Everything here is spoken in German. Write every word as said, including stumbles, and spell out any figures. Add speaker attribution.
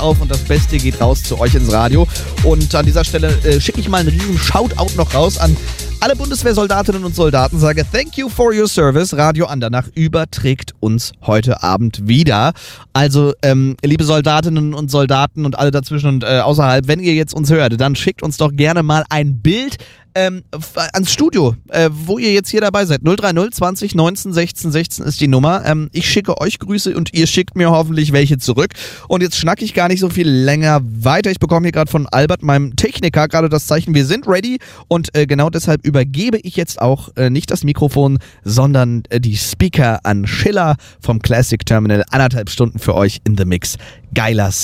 Speaker 1: auf und das Beste geht raus zu euch ins Radio. Und an dieser Stelle äh, schicke ich mal einen riesen Shoutout noch raus an alle Bundeswehrsoldatinnen und Soldaten, sage thank you for your service. Radio Andernach überträgt uns heute Abend wieder. Also, ähm, liebe Soldatinnen und Soldaten und alle dazwischen und äh, außerhalb, wenn ihr jetzt uns hört, dann schickt uns doch gerne mal ein Bild ähm, ans Studio, äh, wo ihr jetzt hier dabei seid. null drei null zwanzig neunzehn sechzehn sechzehn ist die Nummer. Ähm, ich schicke euch Grüße und ihr schickt mir hoffentlich welche zurück. Und jetzt schnacke ich gar nicht so viel länger weiter. Ich bekomme hier gerade von Albert, meinem Techniker, gerade das Zeichen, wir sind ready. Und äh, genau deshalb übergebe ich jetzt auch äh, nicht das Mikrofon, sondern äh, die Speaker an Schiller vom Classic Terminal. Anderthalb Stunden für euch in the Mix. Geiler